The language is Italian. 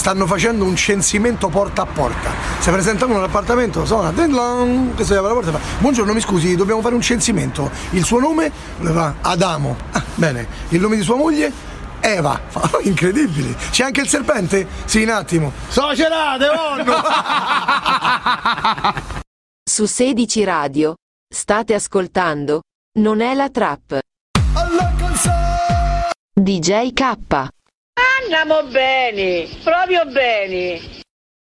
stanno facendo un censimento porta a porta. Si presentano all'appartamento, suona, che si apre la porta e fa: buongiorno, mi scusi, dobbiamo fare un censimento. Il suo nome? Adamo. Ah, bene. Il nome di sua moglie? Eva. Incredibili. C'è anche il serpente? Sì, un attimo. Socerate, Su 16 Radio state ascoltando Non è la trap. DJ K. Andiamo bene, proprio bene.